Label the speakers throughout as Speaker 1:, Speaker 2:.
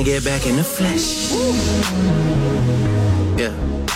Speaker 1: Get back in the flesh. Yeah.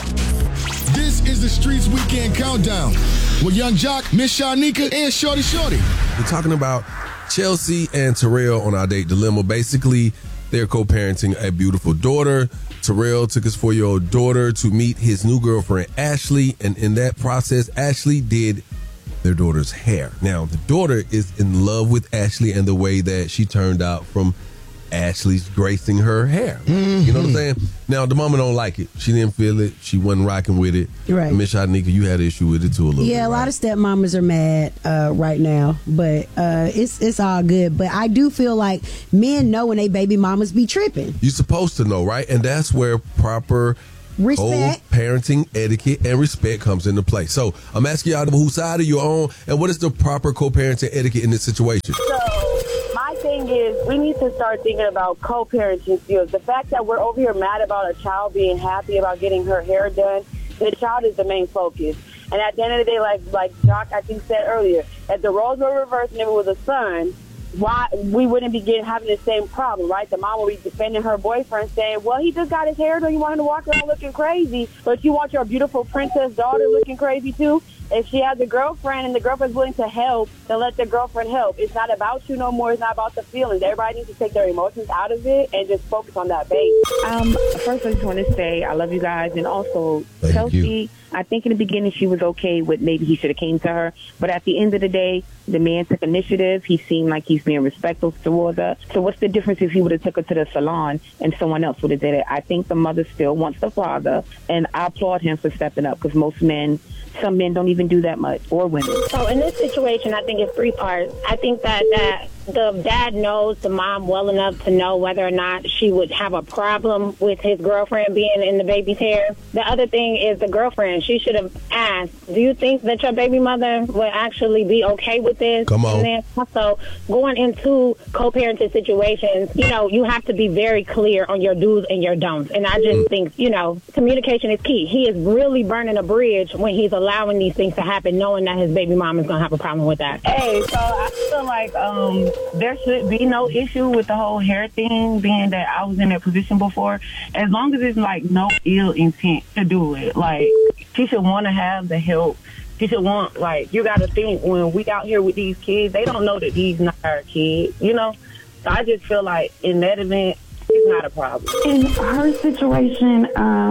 Speaker 2: This is the Streets Weekend Countdown with Young Jock, Miss Shanika, and Shorty Shorty.
Speaker 3: We're talking about Chelsea and Terrell on Our Date Dilemma. Basically, they're co-parenting a beautiful daughter. Terrell took his 4-year-old daughter to meet his new girlfriend, Ashley, and in that process, Ashley did their daughter's hair. Now, the daughter is in love with Ashley and the way that she turned out from Ashley's gracing her hair. You know what I'm saying? Now, the mama don't like it. She didn't feel it. She wasn't rocking with it.
Speaker 4: Right.
Speaker 3: Miss Shanika, you had an issue with it too a little bit.
Speaker 4: Yeah, a lot of stepmamas are mad right now, but it's all good. But I do feel like men know when they baby mamas be tripping.
Speaker 3: You're supposed to know, right? And that's where proper
Speaker 4: respect,
Speaker 3: parenting etiquette, and respect comes into play. So I'm asking y'all whose side are you on, and what is the proper co-parenting etiquette in this situation?
Speaker 5: So my thing is, we need to start thinking about co-parenting skills. The fact that we're over here mad about a child being happy about getting her hair done, the child is the main focus. And at the end of the day, like Jock, I think, said earlier, if the roles were reversed and if it was a son, why we wouldn't be having the same problem, right? The mom would be defending her boyfriend, saying, well, he just got his hair done. You want him to walk around looking crazy, but you want your beautiful princess daughter looking crazy too? If she has a girlfriend and the girlfriend's willing to help, then let the girlfriend help. It's not about you no more. It's not about the feelings. Everybody needs to take their emotions out of it and just focus on that base.
Speaker 6: First, I just want to say I love you guys. And also,
Speaker 3: Thank
Speaker 6: Chelsea,
Speaker 3: you.
Speaker 6: I think in the beginning she was okay with maybe he should have came to her. But at the end of the day, the man took initiative. He seemed like he's being respectful towards her. So what's the difference if he would have took her to the salon and someone else would have did it? I think the mother still wants the father. And I applaud him for stepping up because some men don't even do that much, or women.
Speaker 7: So in this situation, I think it's three parts. I think that the dad knows the mom well enough to know whether or not she would have a problem with his girlfriend being in the baby's hair. The other thing is the girlfriend. She should have asked, do you think that your baby mother would actually be okay with this?
Speaker 3: Come on.
Speaker 7: And then also, going into co-parenting situations, you have to be very clear on your do's and your don'ts. And I just think, communication is key. He is really burning a bridge when he's allowing these things to happen, knowing that his baby mom is going to have a problem with that.
Speaker 6: Hey, so I feel like there should be no issue with the whole hair thing, being that I was in that position before. As long as it's like no ill intent to do it. Like, she should want to have the help. She should want, you got to think, when we out here with these kids, they don't know that these not our kids, So I just feel like in that event, it's not a problem.
Speaker 8: In her situation,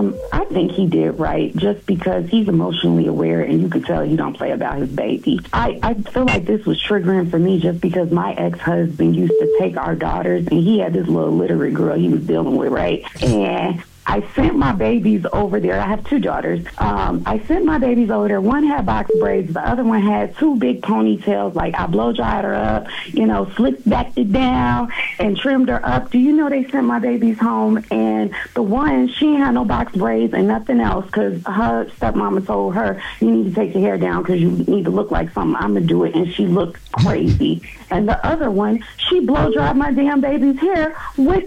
Speaker 8: I think he did right, just because he's emotionally aware and you could tell he don't play about his baby. I feel like this was triggering for me just because my ex-husband used to take our daughters, and he had this little literary girl he was dealing with, right? And I sent my babies over there. I have two daughters. I sent my babies over there. One had box braids. The other one had two big ponytails. Like, I blow dried her up, slicked backed it down and trimmed her up. Do you know they sent my babies home? And the one, she ain't had no box braids and nothing else because her stepmama told her, you need to take your hair down because you need to look like something. I'm going to do it. And she looked crazy. And the other one, she blow dried my damn baby's hair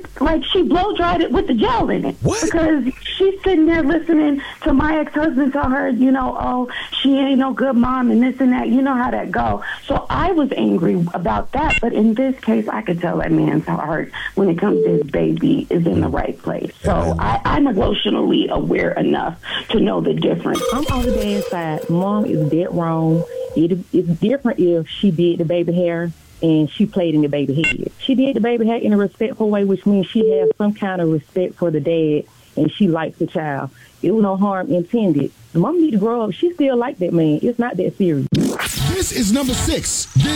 Speaker 8: she blow dried it with the gel in it.
Speaker 3: What?
Speaker 8: Because she's sitting there listening to my ex-husband tell her, oh, she ain't no good mom and this and that. You know how that go. So I was angry about that. But in this case, I could tell that man's heart when it comes to his baby is in the right place. So I'm emotionally aware enough to know the difference.
Speaker 6: I'm on the dad's side. Mom is dead wrong. It's different if she did the baby hair and she played in the baby head. She did the baby hair in a respectful way, which means she has some kind of respect for the dad and she likes the child. It was no harm intended. The mom need to grow up. She still like that man. It's not that serious.
Speaker 2: This is number 6.